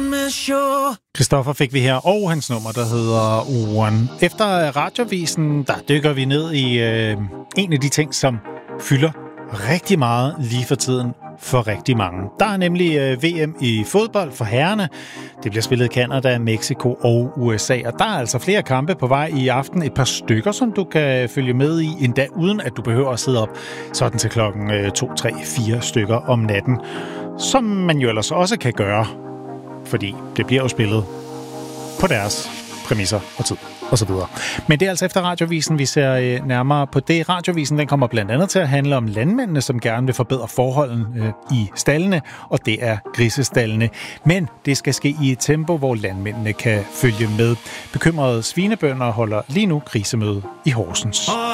Christoffer fik vi her, og hans nummer, der hedder One. Efter Radiovisen, der dykker vi ned i en af de ting, som fylder rigtig meget lige for tiden for rigtig mange. Der er nemlig VM i fodbold for herrerne. Det bliver spillet i Canada, Mexico og USA, og der er altså flere kampe på vej i aften. Et par stykker, som du kan følge med i, endda uden at du behøver at sidde op sådan til klokken 2, 3, 4 stykker om natten. Som man jo ellers også kan gøre, fordi det bliver jo spillet på deres præmisser og tid og så videre. Men det er altså efter Radiovisen, vi ser nærmere på det. Radiovisen, den kommer blandt andet til at handle om landmændene, som gerne vil forbedre forholdene i stallene, og det er grisestallene. Men det skal ske i et tempo, hvor landmændene kan følge med. Bekymrede svinebønder holder lige nu krisemøde i Horsens.